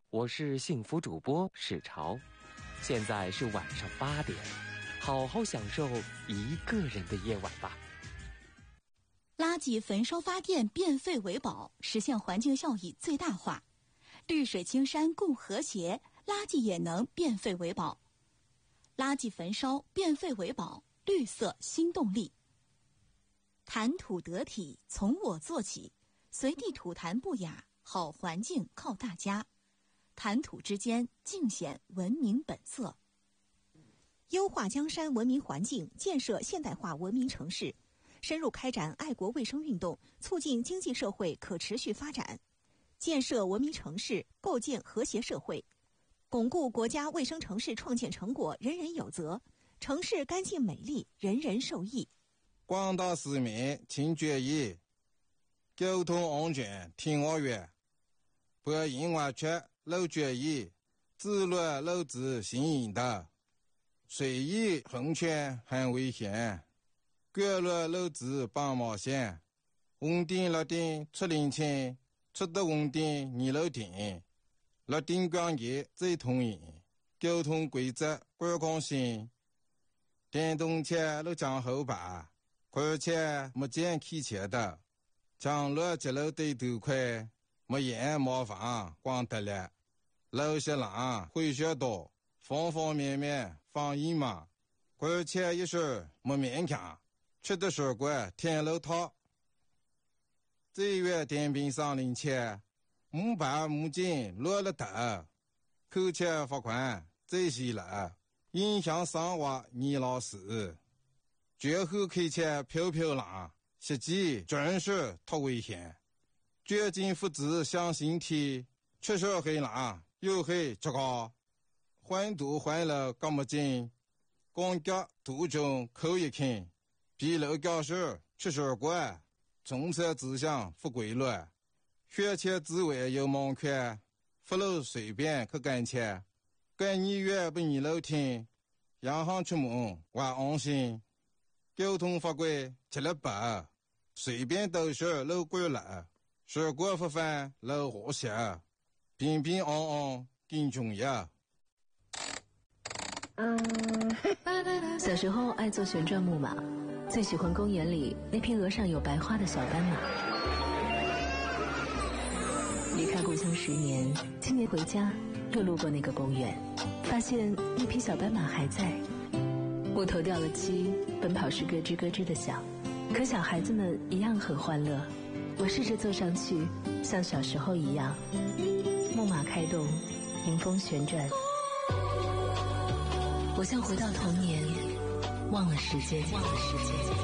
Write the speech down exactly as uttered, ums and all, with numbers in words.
我是幸福主播史潮，现在是晚上八点，好好享受一个人的夜晚吧。 垃圾焚烧发电，变废为宝，实现环境效益最大化。绿水青山共和谐，垃圾也能变废为宝。垃圾焚烧，变废为宝，绿色新动力。谈吐得体，从我做起，随地吐痰不雅，好环境靠大家。谈吐之间，尽显文明本色。 优化江山文明环境，建设现代化文明城市，深入开展爱国卫生运动，促进经济社会可持续发展，建设文明城市，构建和谐社会，巩固国家卫生城市创建成果人人有责，城市干净美丽，人人受益。 广大市民请注意，交通安全听我约，不因为缺漏决议，自乱漏子行引导，随意横穿很危险，干乱漏子绑毛线，稳定落定出零清，出得稳定二楼顶，落定关节最通引，交通规则观光性，电动车路将后排，而且没见开车的，将路节路对头快，没烟没房光得了，路些浪会学多，方方面面防疫嘛，而且也是没勉强，吃的水果天路套。这月电瓶上零钱，木板木筋落了头，扣钱罚款这些了，影响生活你老师。绝后开车飘飘浪，实际真是太危险。绝境父子相形体，确实很浪，又很这个。环堵环了干么紧，公交途中扣一看，比路教室吃水果，从车指向不规律，学前之外有门槛，不路随便去干切，干你越不你楼听，洋行出门我安心。交通法规吃了饱，随便都是路过了，水果不犯路和谐，平平安安更重要。 小时候爱坐旋转木马，最喜欢公园里那匹额上有白花的小斑马。离开故乡十年，今年回家又路过那个公园，发现那匹小斑马还在。木头掉了漆，奔跑时咯吱咯吱的响，可小孩子们一样很欢乐。我试着坐上去，像小时候一样，木马开动，迎风旋转，我像回到童年，忘了时间，忘了时间。